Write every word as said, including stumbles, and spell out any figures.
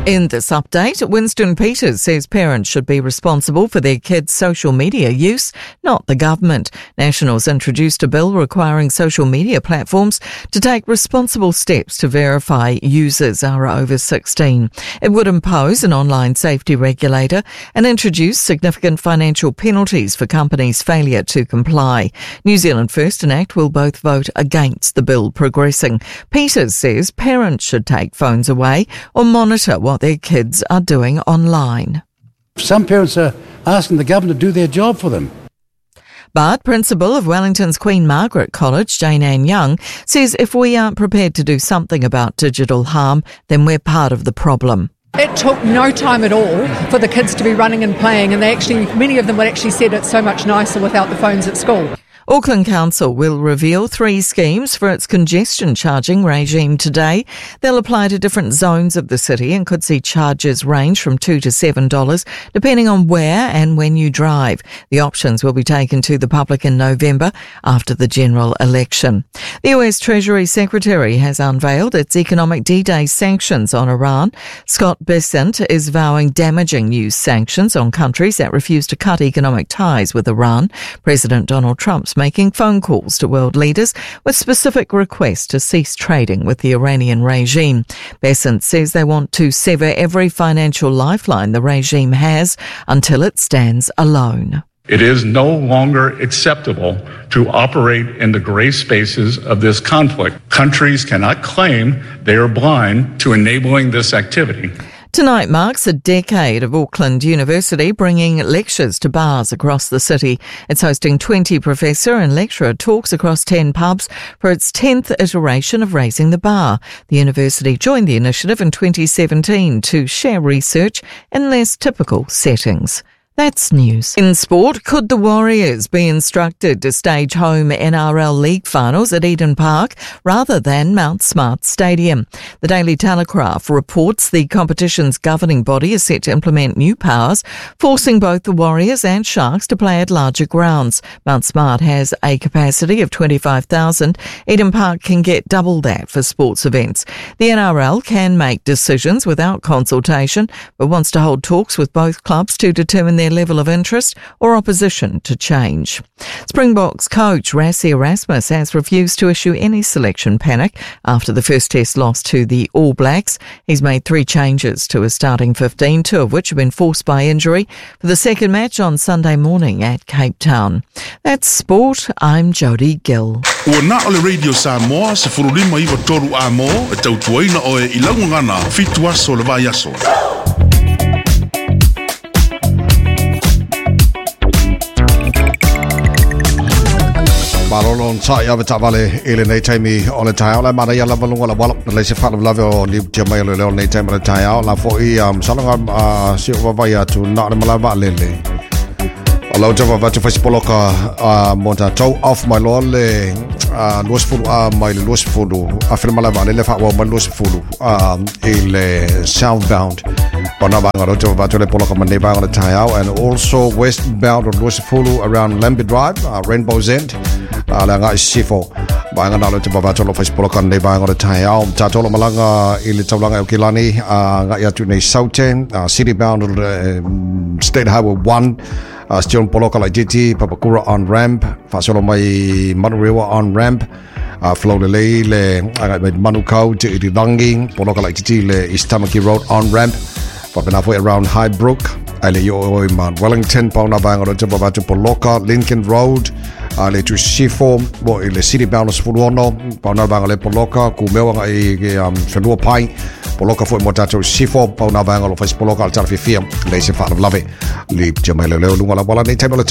In this update, Winston Peters says parents should be responsible for their kids' social media use, not the government. Nationals introduced a bill requiring social media platforms to take responsible steps to verify users are over sixteen. It would impose an online safety regulator and introduce significant financial penalties for companies' failure to comply. New Zealand First and ACT will both vote against the bill progressing. Peters says parents should take phones away or monitor what their kids are doing online. Some parents are asking the government to do their job for them. But Principal of Wellington's Queen Margaret College, Jane Ann Young, says if we aren't prepared to do something about digital harm, then we're part of the problem. It took no time at all for the kids to be running and playing, and they actually, many of them would actually said it's so much nicer without the phones at school. Auckland Council will reveal three schemes for its congestion charging regime today. They'll apply to different zones of the city and could see charges range from two to seven dollars, depending on where and when you drive. The options will be taken to the public in November after the general election. The U S Treasury Secretary has unveiled its economic D-Day sanctions on Iran. Scott Bessent is vowing damaging new sanctions on countries that refuse to cut economic ties with Iran. President Donald Trump's making phone calls to world leaders with specific requests to cease trading with the Iranian regime. Bessent says they want to sever every financial lifeline the regime has until it stands alone. It is no longer acceptable to operate in the gray spaces of this conflict. Countries cannot claim they are blind to enabling this activity. Tonight marks a decade of Auckland University bringing lectures to bars across the city. It's hosting twenty professor and lecturer talks across ten pubs for its tenth iteration of Raising the Bar. The university joined the initiative in twenty seventeen to share research in less typical settings. That's news. In sport, could the Warriors be instructed to stage home N R L League finals at Eden Park rather than Mount Smart Stadium? The Daily Telegraph reports the competition's governing body is set to implement new powers, forcing both the Warriors and Sharks to play at larger grounds. Mount Smart has a capacity of twenty-five thousand. Eden Park can get double that for sports events. The N R L can make decisions without consultation, but wants to hold talks with both clubs to determine their level of interest or opposition to change. Springboks coach Rassie Erasmus has refused to issue any selection panic after the first test loss to the All Blacks. He's made three changes to his starting fifteen, two of which have been forced by injury for the second match on Sunday morning at Cape Town. That's sport. I'm Jody Gill. Ua na ole Radio Samoa se furulima iwa toru a mo e tautuaina o e ilangu ngana fitu aso le vai aso. Marolon tai ave tavale ele nei taimi o le tai ala mara ia lava lunga la wala le se fala lava o li tia mai le nei taimi le tai ala fo i am salanga si o vai atu na le malava lele ala java va te facebooka monta to off my law le los fulu a mai los fulu a firma lava le fa wa los fulu ele southbound Bona banga to va le poloka mane banga le tai and also westbound on los fulu around Lambie Drive uh, Rainbow's End ala nga sifo banga na lo te bava to lo Facebook kan le banga le tai au ta to lo malanga i le taulanga o Kilani nga ia tu nei Southern city bound uh, State Highway one uh, still poloka la G T Papakura on ramp fa solo mai Manurewa on ramp uh, flow le le le Manukau te Iridangi poloka la G T le Istamaki Road on ramp fa pena foi around Highbrook ale yo o man Wellington pauna banga lo te bava to poloka Lincoln Road Uh, le tu sifo bo le city bound sfulono pauna banga le poloka ku mewa i um felua pai poloka foi motato sifo pauna banga lo fais poloka al tarfifia le se fa love le jamele le lunga la bola nei table